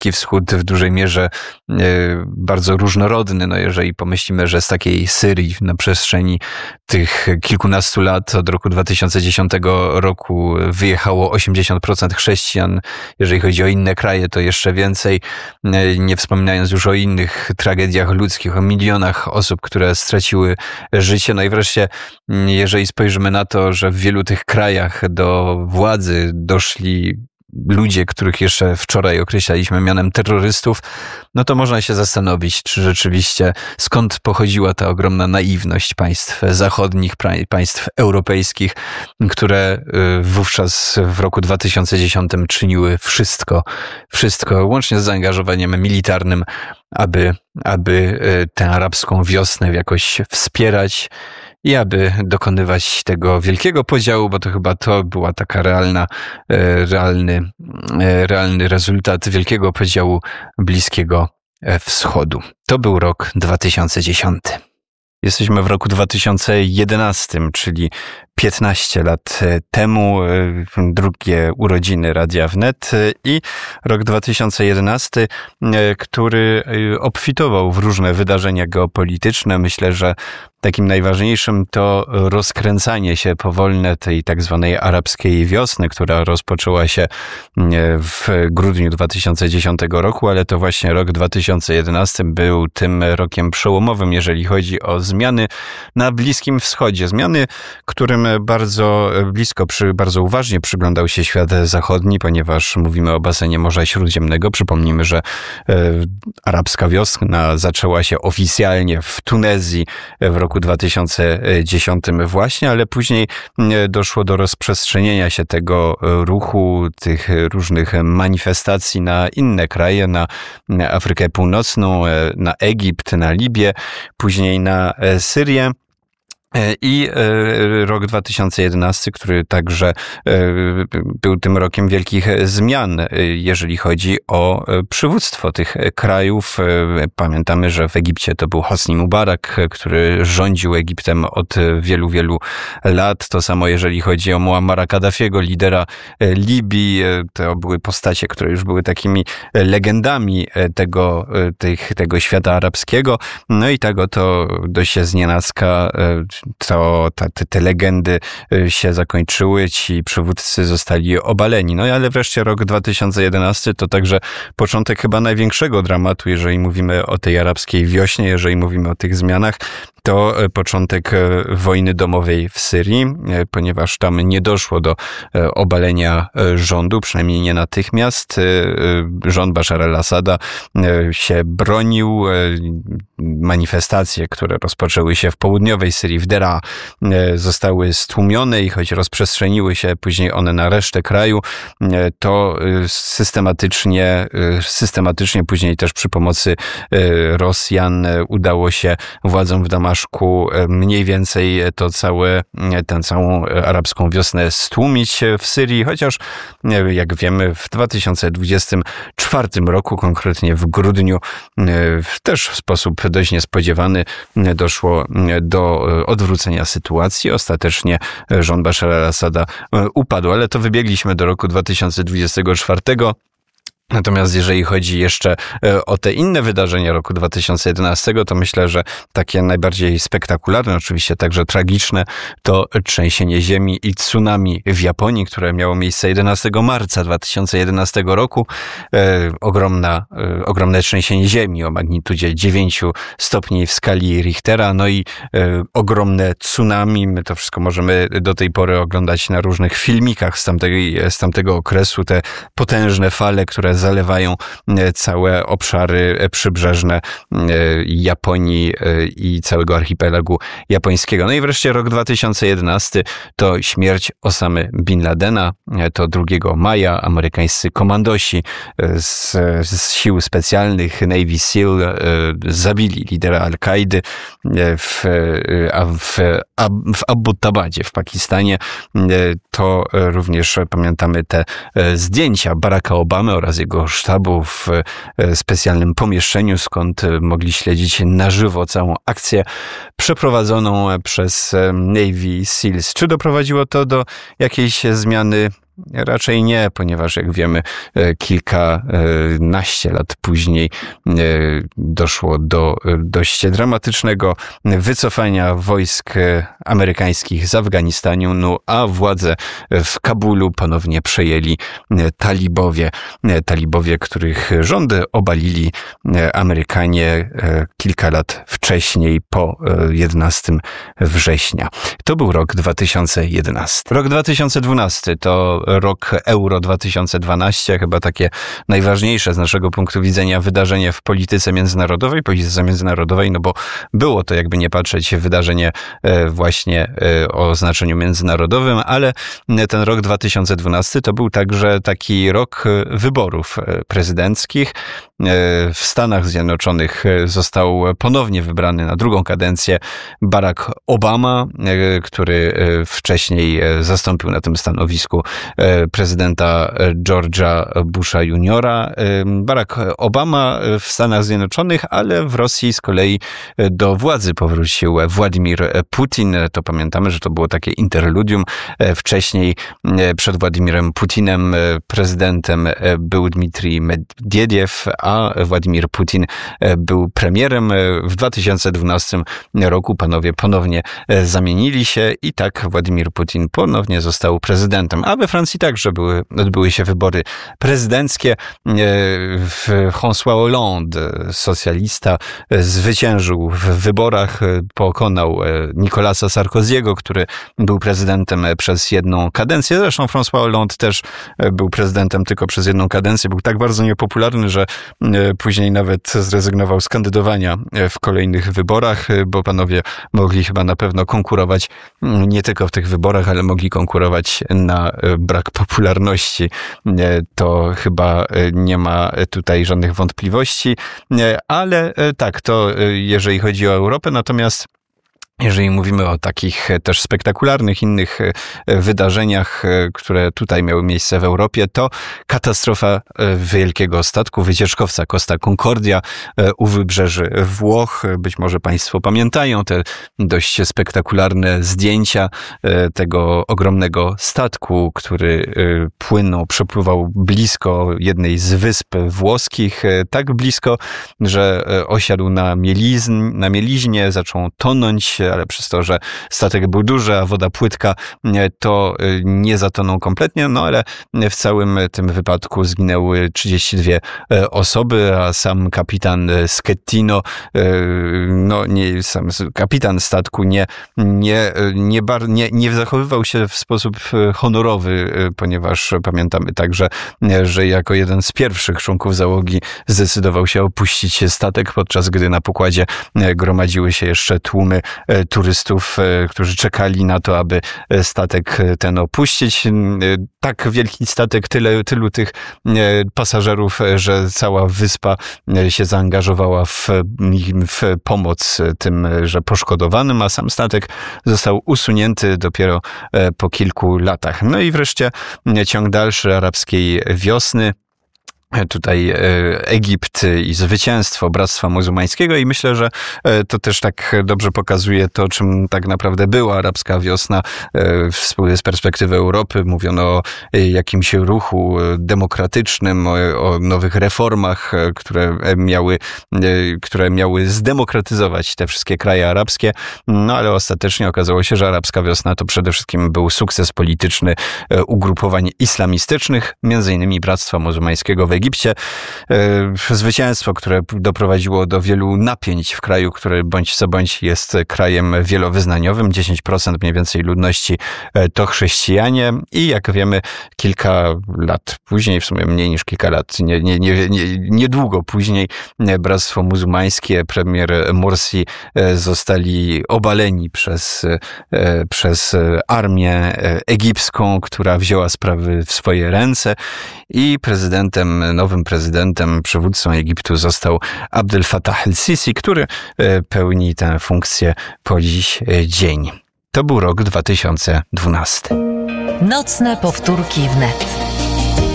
Bliski Wschód w dużej mierze bardzo różnorodny. No jeżeli pomyślimy, że z takiej Syrii na przestrzeni tych kilkunastu lat od roku 2010 roku wyjechało 80% chrześcijan. Jeżeli chodzi o inne kraje, to jeszcze więcej. Nie wspominając już o innych tragediach ludzkich, o milionach osób, które straciły życie. No i wreszcie, jeżeli spojrzymy na to, że w wielu tych krajach do władzy doszli ludzie, których jeszcze wczoraj określaliśmy mianem terrorystów, no to można się zastanowić, czy rzeczywiście skąd pochodziła ta ogromna naiwność państw zachodnich, państw europejskich, które wówczas w roku 2010 czyniły wszystko łącznie z zaangażowaniem militarnym, aby tę arabską wiosnę jakoś wspierać i aby dokonywać tego wielkiego podziału, bo to chyba to była taka realny rezultat wielkiego podziału Bliskiego Wschodu. To był rok 2010. Jesteśmy w roku 2011, czyli 15 lat temu, drugie urodziny Radia Wnet i rok 2011, który obfitował w różne wydarzenia geopolityczne. Myślę, że takim najważniejszym to rozkręcanie się powolne tej tak zwanej arabskiej wiosny, która rozpoczęła się w grudniu 2010 roku, ale to właśnie rok 2011 był tym rokiem przełomowym, jeżeli chodzi o zmiany na Bliskim Wschodzie. Zmiany, którym bardzo blisko, bardzo uważnie przyglądał się świat zachodni, ponieważ mówimy o basenie Morza Śródziemnego. Przypomnijmy, że arabska wiosna zaczęła się oficjalnie w Tunezji w roku 2010 właśnie, ale później doszło do rozprzestrzenienia się tego ruchu, tych różnych manifestacji na inne kraje, na Afrykę Północną, na Egipt, na Libię, później na Syrię. I rok 2011, który także był tym rokiem wielkich zmian, jeżeli chodzi o przywództwo tych krajów. Pamiętamy, że w Egipcie to był Hosni Mubarak, który rządził Egiptem od wielu, wielu lat. To samo jeżeli chodzi o Muammara Kaddafiego, lidera Libii. To były postacie, które już były takimi legendami tego świata arabskiego. No i tak oto dość znienacka te legendy się zakończyły, ci przywódcy zostali obaleni. No ale wreszcie rok 2011 to także początek chyba największego dramatu, jeżeli mówimy o tej arabskiej wiośnie, jeżeli mówimy o tych zmianach. To początek wojny domowej w Syrii, ponieważ tam nie doszło do obalenia rządu, przynajmniej nie natychmiast. Rząd Bashara al-Assada się bronił. Manifestacje, które rozpoczęły się w południowej Syrii, w Deraa, zostały stłumione i choć rozprzestrzeniły się później one na resztę kraju, to systematycznie później też przy pomocy Rosjan udało się władzom w Damaszku mniej więcej tę całą arabską wiosnę stłumić w Syrii, chociaż jak wiemy w 2024 roku, konkretnie w grudniu, też w sposób dość niespodziewany doszło do odwrócenia sytuacji. Ostatecznie rząd Bashara al-Assada upadł, ale to wybiegliśmy do roku 2024. Natomiast jeżeli chodzi jeszcze o te inne wydarzenia roku 2011, to myślę, że takie najbardziej spektakularne, oczywiście także tragiczne, to trzęsienie ziemi i tsunami w Japonii, które miało miejsce 11 marca 2011 roku. Ogromne trzęsienie ziemi o magnitudzie 9 stopni w skali Richtera, no i ogromne tsunami. My to wszystko możemy do tej pory oglądać na różnych filmikach z tamtego okresu. Te potężne fale, które zalewają całe obszary przybrzeżne Japonii i całego archipelagu japońskiego. No i wreszcie rok 2011 to śmierć Osamy Bin Ladena. To 2 maja amerykańscy komandosi z sił specjalnych Navy SEAL zabili lidera Al-Kaidy w Abbottabadzie w Pakistanie. To również pamiętamy te zdjęcia Baracka Obamy oraz jego sztabu w specjalnym pomieszczeniu, skąd mogli śledzić na żywo całą akcję przeprowadzoną przez Navy SEALs. Czy doprowadziło to do jakiejś zmiany Raczej nie, ponieważ jak wiemy, kilkanaście lat później doszło do dość dramatycznego wycofania wojsk amerykańskich z Afganistanu, no a władze w Kabulu ponownie przejęli talibowie, których rządy obalili Amerykanie kilka lat wcześniej, po 11 września. To był rok 2011. Rok 2012 to rok Euro 2012, chyba takie najważniejsze z naszego punktu widzenia wydarzenie w polityce międzynarodowej, no bo było to, jakby nie patrzeć, wydarzenie właśnie o znaczeniu międzynarodowym, ale ten rok 2012 to był także taki rok wyborów prezydenckich. W Stanach Zjednoczonych został ponownie wybrany na drugą kadencję Barack Obama, który wcześniej zastąpił na tym stanowisku prezydenta George'a Busha juniora. Barack Obama w Stanach Zjednoczonych, ale w Rosji z kolei do władzy powrócił Władimir Putin. To pamiętamy, że to było takie interludium. Wcześniej przed Władimirem Putinem prezydentem był Dmitrij Medwiediew, a Władimir Putin był premierem. W 2012 roku panowie ponownie zamienili się i tak Władimir Putin ponownie został prezydentem. A we Francji także odbyły się wybory prezydenckie. François Hollande, socjalista, zwyciężył w wyborach, pokonał Nicolasa Sarkozy'ego, który był prezydentem przez jedną kadencję. Zresztą François Hollande też był prezydentem tylko przez jedną kadencję. Był tak bardzo niepopularny, że później nawet zrezygnował z kandydowania w kolejnych wyborach, bo panowie mogli chyba na pewno konkurować nie tylko w tych wyborach, ale mogli konkurować na brak popularności. To chyba nie ma tutaj żadnych wątpliwości, ale tak, to jeżeli chodzi o Europę, natomiast jeżeli mówimy o takich też spektakularnych innych wydarzeniach, które tutaj miały miejsce w Europie, to katastrofa wielkiego statku, wycieczkowca Costa Concordia u wybrzeży Włoch. Być może Państwo pamiętają te dość spektakularne zdjęcia tego ogromnego statku, który przepływał blisko jednej z wysp włoskich, tak blisko, że osiadł na mieliźnie, zaczął tonąć, ale przez to, że statek był duży, a woda płytka, to nie zatonął kompletnie, no ale w całym tym wypadku zginęły 32 osoby, a sam kapitan Schettino, sam kapitan statku nie zachowywał się w sposób honorowy, ponieważ pamiętamy także, że jako jeden z pierwszych członków załogi zdecydował się opuścić statek, podczas gdy na pokładzie gromadziły się jeszcze tłumy turystów, którzy czekali na to, aby statek ten opuścić. Tak wielki statek, tylu tych pasażerów, że cała wyspa się zaangażowała w pomoc tym, że poszkodowanym, a sam statek został usunięty dopiero po kilku latach. No i wreszcie ciąg dalszy arabskiej wiosny. Tutaj Egipt i zwycięstwo Bractwa Muzułmańskiego i myślę, że to też tak dobrze pokazuje to, czym tak naprawdę była arabska wiosna z perspektywy Europy. Mówiono o jakimś ruchu demokratycznym, o nowych reformach, które miały zdemokratyzować te wszystkie kraje arabskie, no ale ostatecznie okazało się, że arabska wiosna to przede wszystkim był sukces polityczny ugrupowań islamistycznych, między innymi Bractwa Muzułmańskiego w Egipcie. Zwycięstwo, które doprowadziło do wielu napięć w kraju, który bądź co bądź jest krajem wielowyznaniowym. 10% mniej więcej ludności to chrześcijanie i jak wiemy kilka lat później, w sumie mniej niż kilka lat, niedługo później Bractwo Muzułmańskie, premier Morsi zostali obaleni przez armię egipską, która wzięła sprawy w swoje ręce i nowym prezydentem, przywódcą Egiptu został Abdel Fattah el-Sisi, który pełni tę funkcję po dziś dzień. To był rok 2012. Nocne powtórki wnet.